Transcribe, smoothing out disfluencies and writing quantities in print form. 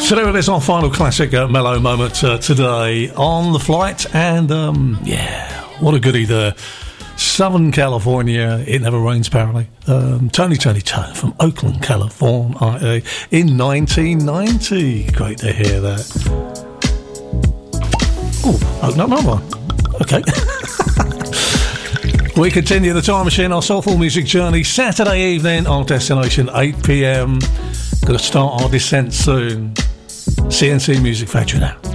So there it is, our final classic mellow moment today on the flight, and yeah, what a goodie there. Southern California, it never rains apparently. Tony Turner from Oakland, California in 1990. Great to hear that. Oh, open up another one. Okay. We continue the time machine, our soulful music journey, Saturday evening, our destination 8 p.m. Going to start our descent soon. CNC Music Factory now.